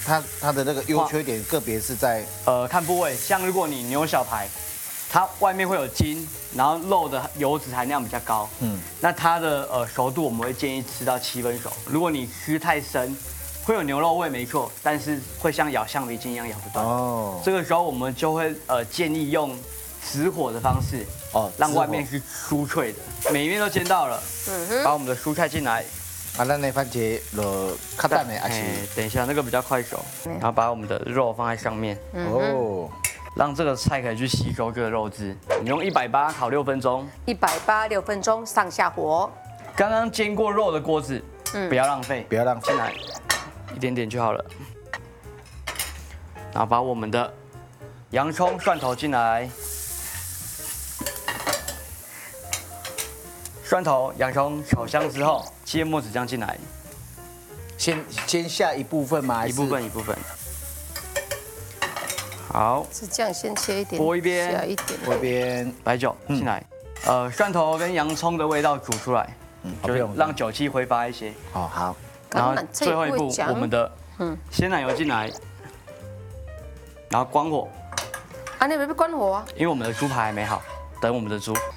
它的那个优缺点个别是在看部位，像如果你牛小排，它外面会有筋，然后肉的油脂含量比较高，那它的熟度我们会建议吃到7分熟。如果你吃太深，会有牛肉味没错，但是会像咬橡皮筋一样咬不断。哦，这个时候我们就会建议用直火的方式，让外面是酥脆的，每一面都煎到了，把我们的蔬菜进来。 啊，那番茄了卡蛋的还是？ 等一下，那个比较快熟，然后把我们的肉放在上面，让这个菜可以去吸收这个肉汁。你用180烤6分钟 ，180 6分钟上下火。 刚刚煎过肉的锅子，不要浪费，进来一点点就好了。然后把我们的洋葱、蒜头进来。蒜头、洋葱炒香之后，切叶末子酱进来， 先下一部分吗？ 一部分。好， 是这样，先切一点， 拨一边， 下一点， 拨一边， 白酒进来，蒜头跟洋葱的味道煮出来，就是让酒气挥发一些。 好。 然后最后一步，我们的鲜奶油进来，然后关火。 啊，你不关火啊？ 因为我们的猪排还没好，等我们的猪。